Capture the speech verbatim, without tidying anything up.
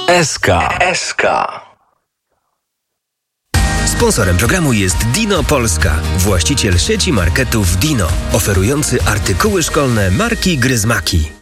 S K. S K. Sponsorem programu jest Dino Polska, właściciel sieci marketów Dino, oferujący artykuły szkolne marki Gryzmaki.